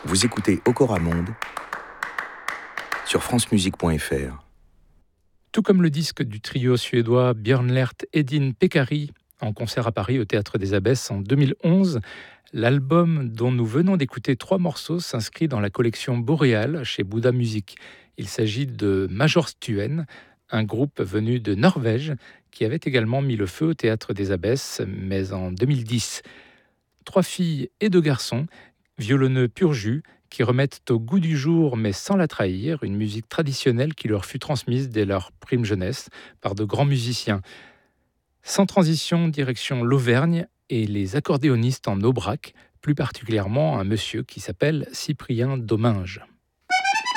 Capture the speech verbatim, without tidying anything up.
Vous écoutez Okora Monde sur francemusique point f r. Tout comme le disque du trio suédois Björnlert Edin Pekkari en concert à Paris au Théâtre des Abbesses en deux mille onze, l'album dont nous venons d'écouter trois morceaux s'inscrit dans la collection Boréal chez Bouddha Music. Il s'agit de Majorstuen, un groupe venu de Norvège qui avait également mis le feu au Théâtre des Abbesses, mais en deux mille dix. Trois filles et deux garçons, violonneux pur jus, qui remettent au goût du jour, mais sans la trahir, une musique traditionnelle qui leur fut transmise dès leur prime jeunesse par de grands musiciens. Sans transition, direction l'Auvergne et les accordéonistes en Aubrac, plus particulièrement un monsieur qui s'appelle Cyprien Domingue.